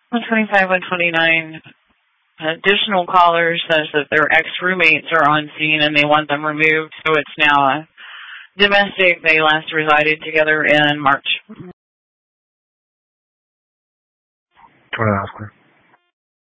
125, 129. Additional caller says that their ex-roommates are on scene and they want them removed, so it's now a domestic. They last resided together in March. What else?